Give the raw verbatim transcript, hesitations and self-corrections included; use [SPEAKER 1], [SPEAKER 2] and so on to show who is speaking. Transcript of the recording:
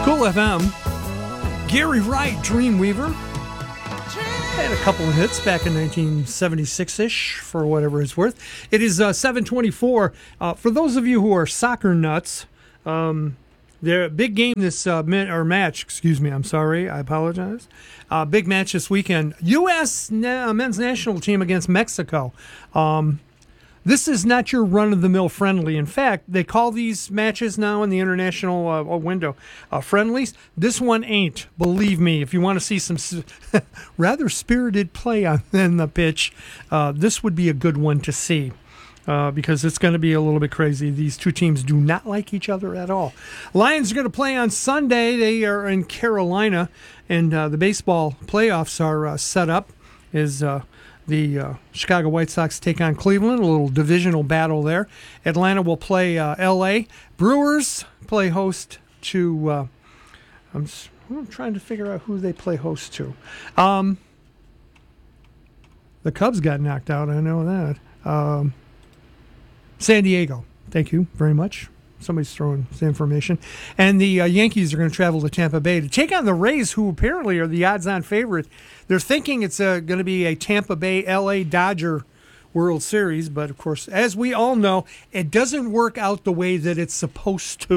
[SPEAKER 1] Cool F M. Gary Wright, Dreamweaver. Had a couple of hits back in nineteen seventy-six-ish, for whatever it's worth. It is uh, seven twenty-four. Uh, for those of you who are soccer nuts, um, the big game this uh, min- or match, excuse me, I'm sorry, I apologize. Uh, big match this weekend. U S na- men's national team against Mexico. Um, This is not your run-of-the-mill friendly. In fact, they call these matches now in the international uh, window uh, friendlies. This one ain't, believe me. If you want to see some s- rather spirited play on in the pitch, uh, this would be a good one to see uh, because it's going to be a little bit crazy. These two teams do not like each other at all. Lions are going to play on Sunday. They are in Carolina, and uh, the baseball playoffs are uh, set up. Is uh, The uh, Chicago White Sox take on Cleveland, a little divisional battle there. Atlanta will play uh, L A. Brewers play host to, uh, I'm, just, I'm trying to figure out who they play host to. Um, the Cubs got knocked out, I know that. Um, San Diego, thank you very much. Somebody's throwing the information. And the uh, Yankees are going to travel to Tampa Bay to take on the Rays, who apparently are the odds-on favorite. They're thinking it's uh, going to be a Tampa Bay L A Dodger World Series, but of course, as we all know, it doesn't work out the way that it's supposed to.